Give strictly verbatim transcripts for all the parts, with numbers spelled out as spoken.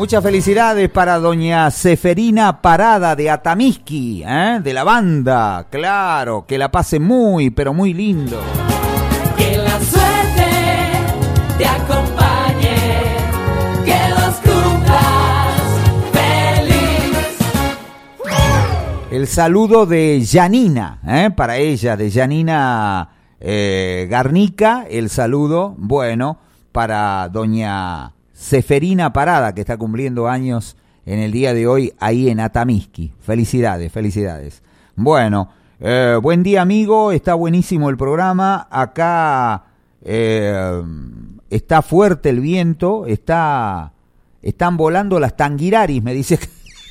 Muchas felicidades para doña Seferina Parada de Atamisqui, ¿eh? De la banda, claro, que la pase muy, pero muy lindo. Que la suerte te acompañe, que los cumplas feliz. El saludo de Yanina, ¿eh? Para ella, de Yanina eh, Garnica, el saludo, bueno, para doña Seferina Parada, que está cumpliendo años en el día de hoy ahí en Atamisqui. Felicidades, felicidades. Bueno, eh, buen día amigo, está buenísimo el programa. Acá eh, está fuerte el viento, está, están volando las tanguiraris, me dice.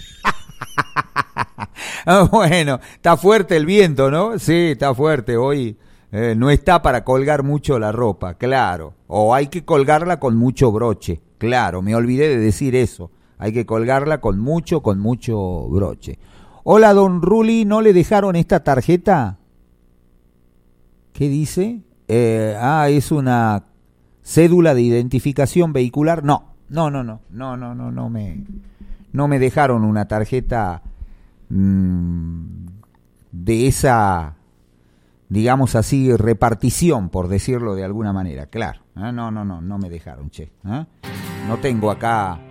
Bueno, está fuerte el viento, ¿no? Sí, está fuerte hoy. Eh, no está para colgar mucho la ropa, claro. O hay que colgarla con mucho broche. Claro, me olvidé de decir eso. Hay que colgarla con mucho, con mucho broche. Hola, don Ruli, ¿no le dejaron esta tarjeta? ¿Qué dice? Eh, ah, es una cédula de identificación vehicular. No, no, no, no, no, no, no, no me, no me dejaron una tarjeta mmm, de esa, digamos así, repartición, por decirlo de alguna manera. Claro, ¿eh? no, no, no, no me dejaron, che. ¿eh? No tengo acá